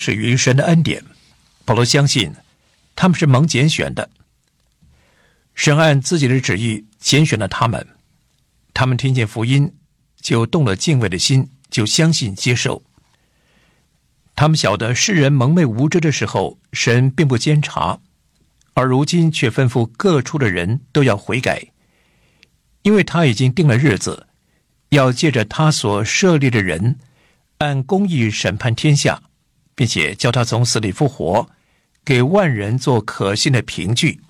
始于神的恩典。保罗相信他们是蒙拣选的，神按自己的旨意拣选了他们，他们听见福音就动了敬畏的心，就相信接受。他们晓得世人蒙昧无知的时候，神并不监察，而如今却吩咐各处的人都要悔改，因为他已经定了日子，要借着他所设立的人按公义审判天下，并且叫他从死里复活，给万人做可信的凭据。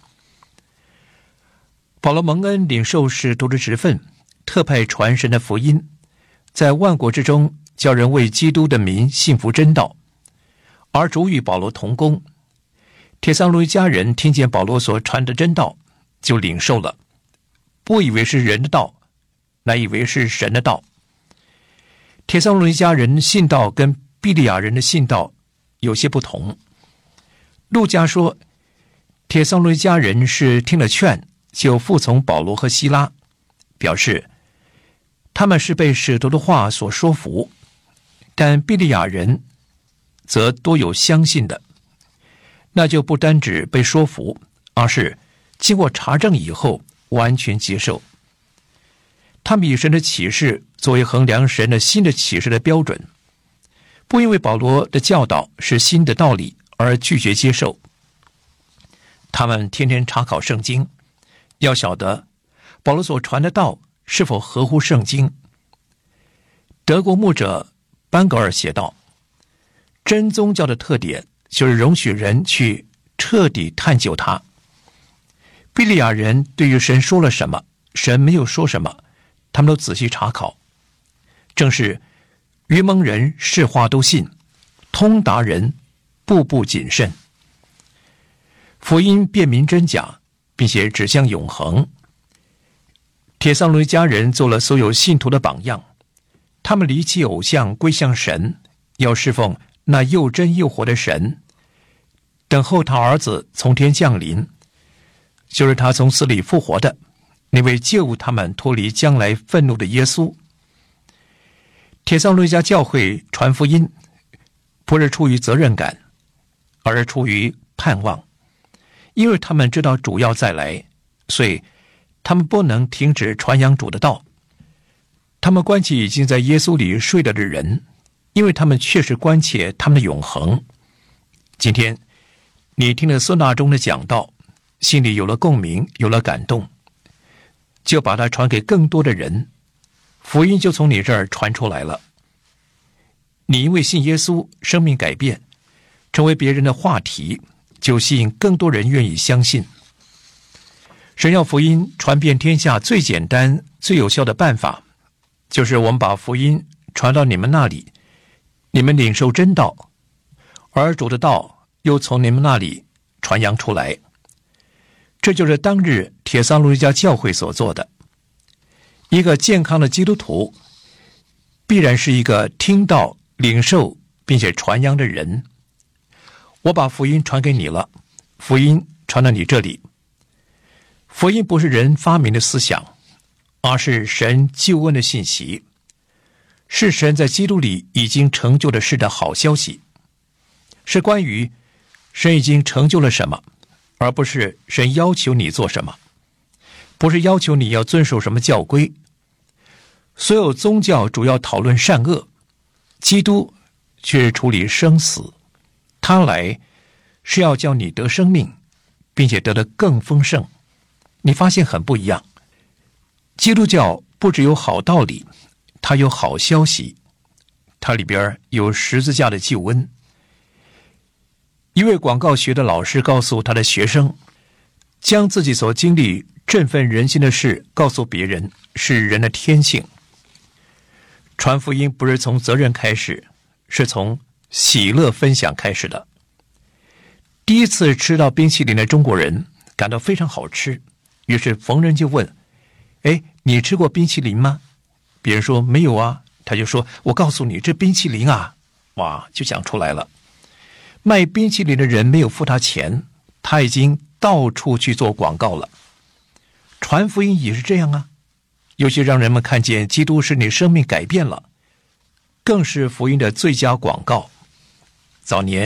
保罗蒙恩领受使徒的职分，特派传神的福音，在万国之中叫人为基督的名信服真道，而主与保罗同工。帖撒罗尼迦人听见保罗所传的真道，就领受了，不以为是人的道，乃以为是神的道。帖撒罗尼迦人信道跟庇利亚人的信道有些不同。路加说，帖撒罗尼迦人是听了劝就服从保罗和希拉，表示他们是被使徒的话所说服，但庇利亚人则多有相信的，那就不单指被说服，而是经过查证以后完全接受。他们以神的启示作为衡量神的新的启示的标准，不因为保罗的教导是新的道理而拒绝接受。他们天天查考圣经，要晓得保罗所传的道是否合乎圣经。德国牧者班格尔写道，真宗教的特点就是容许人去彻底探究它。庇利亚人对于神说了什么，神没有说什么，他们都仔细查考。正是愚蒙人是话都信，通达人步步谨慎。福音辨明真假，并且指向永恒。帖撒罗尼迦人做了所有信徒的榜样，他们离弃偶像，归向神，要侍奉那又真又活的神，等候他儿子从天降临，就是他从死里复活的那位救他们脱离将来愤怒的耶稣。帖撒罗尼迦教会传福音不是出于责任感，而是出于盼望，因为他们知道主要再来，所以他们不能停止传扬主的道。他们关切已经在耶稣里睡了的人，因为他们确实关切他们的永恒。今天你听了孙大中的讲道，心里有了共鸣，有了感动，就把它传给更多的人，福音就从你这儿传出来了。你因为信耶稣，生命改变，成为别人的话题，就吸引更多人愿意相信。神要福音传遍天下最简单最有效的办法，就是我们把福音传到你们那里，你们领受真道，而主的道又从你们那里传扬出来。这就是当日帖撒罗尼迦教会所做的。一个健康的基督徒必然是一个听到、领受并且传扬的人。我把福音传给你了，福音传到你这里。福音不是人发明的思想，而是神救恩的信息，是神在基督里已经成就的事的好消息，是关于神已经成就了什么，而不是神要求你做什么，不是要求你要遵守什么教规。所有宗教主要讨论善恶，基督却是处理生死。他来是要叫你得生命，并且得得更丰盛。你发现很不一样。基督教不只有好道理，它有好消息，它里边有十字架的救恩。一位广告学的老师告诉他的学生，将自己所经历振奋人心的事告诉别人是人的天性。传福音不是从责任开始，是从喜乐分享开始的。第一次吃到冰淇淋的中国人感到非常好吃，于是逢人就问，你吃过冰淇淋吗？别人说没有啊，他就说，我告诉你，这冰淇淋啊，哇，就讲出来了。卖冰淇淋的人没有付他钱，他已经到处去做广告了。传福音也是这样啊，尤其让人们看见基督使你生命改变了，更是福音的最佳广告。早年